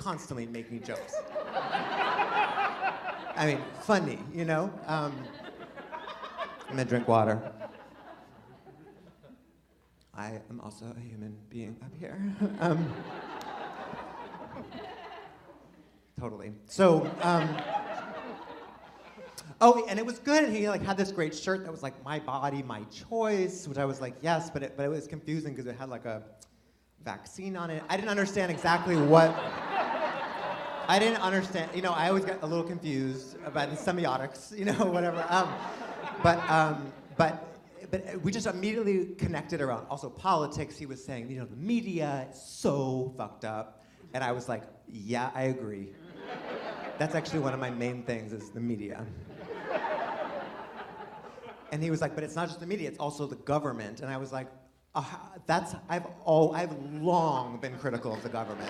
constantly making jokes. I mean, funny, you know? I'm gonna drink water. I am also a human being up here. Totally. So, oh, and it was good. He like had this great shirt that was like "My Body, My Choice," which I was like, yes, but it was confusing because it had like a vaccine on it. I didn't understand exactly what. I didn't understand. You know, I always get a little confused about the semiotics. You know, whatever. But we just immediately connected around also politics. He was saying, you know, the media is so fucked up, and I was like, yeah, I agree. That's actually one of my main things is the media. And he was like, but it's not just the media, it's also the government. And I was like, I've long been critical of the government.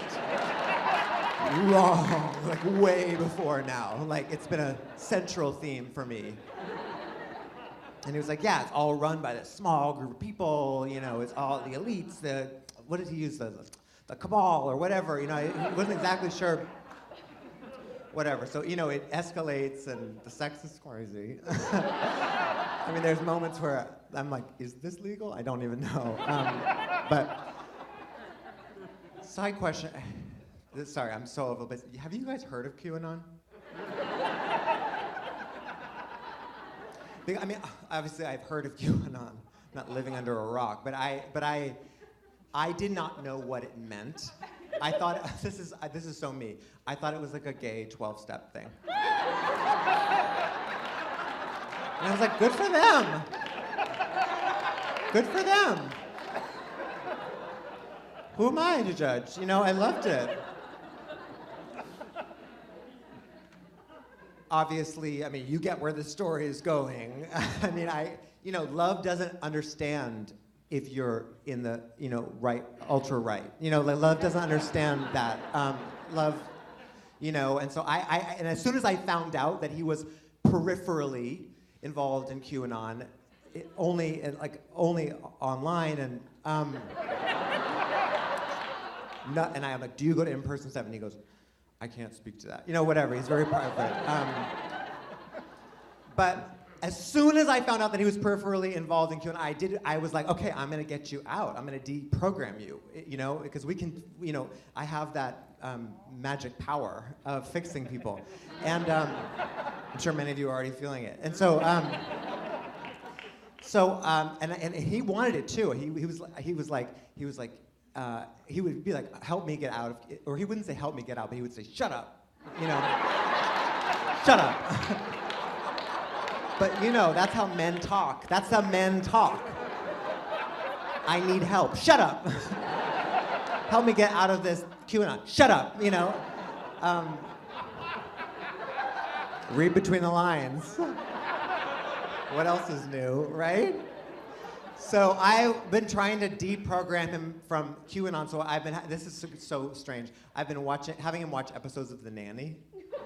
Long, like way before now. Like it's been a central theme for me. And he was like, yeah, it's all run by this small group of people, you know, it's all the elites, what did he use, the cabal or whatever, you know, he wasn't exactly sure. Whatever, so, you know, it escalates and the sex is crazy. I mean, there's moments where I'm like, is this legal? I don't even know. But, side question, sorry, I'm so over, but have you guys heard of QAnon? I mean, obviously I've heard of QAnon, not living under a rock, but I did not know what it meant. I thought, this is so me, I thought it was like a gay 12-step thing. And I was like, good for them. Good for them. Who am I to judge? You know, I loved it. Obviously, I mean, you get where the story is going. I mean, you know, love doesn't understand if you're in the, you know, right, ultra right. You know, like, love doesn't understand that. Love, you know, and so and as soon as I found out that he was peripherally involved in QAnon, only online, and and I'm like, do you go to in-person stuff? And he goes, I can't speak to that. You know, whatever, he's very private. But as soon as I found out that he was peripherally involved in QAnon, I was like, okay, I'm gonna get you out. I'm gonna deprogram you, you know, because we can, you know, I have that magic power of fixing people. And I'm sure many of you are already feeling it. And so, and he wanted it too. He would be like, help me get out of, or he wouldn't say help me get out, but he would say, shut up, you know, shut up. But you know, that's how men talk. That's how men talk. I need help. Shut up. Help me get out of this QAnon. Shut up, you know. Read between the lines. What else is new, right? So I've been trying to deprogram him from QAnon. So this is so strange. I've been having him watch episodes of The Nanny.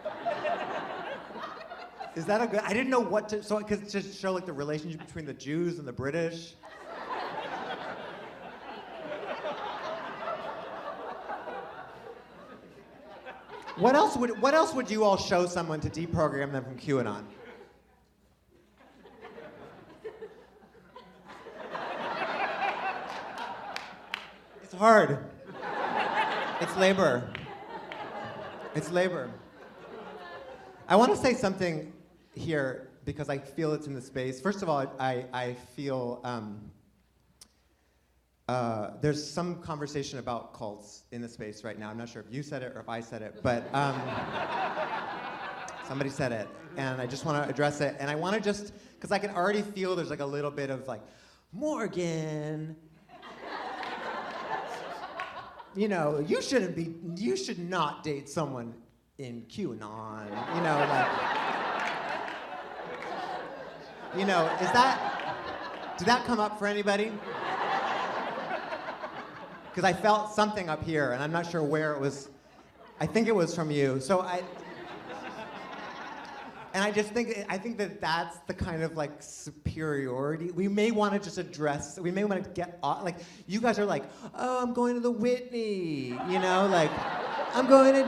Is that a good? I didn't know what to. So because to show like the relationship between the Jews and the British. What else would you all show someone to deprogram them from QAnon? It's hard. It's labor. It's labor. I want to say something here because I feel it's in the space. First of all, I feel there's some conversation about cults in the space right now. I'm not sure if you said it or if I said it, but somebody said it, and I just want to address it. And I want to just, because I can already feel there's like a little bit of like, Morgan, you know, you should not date someone in QAnon, you know, like, you know, did that come up for anybody? Because I felt something up here, and I'm not sure where it was. I think it was from you. I think that that's the kind of like superiority. We may want to just address, we may want to get off, like, you guys are like, oh, I'm going to the Whitney, you know, like, I'm going to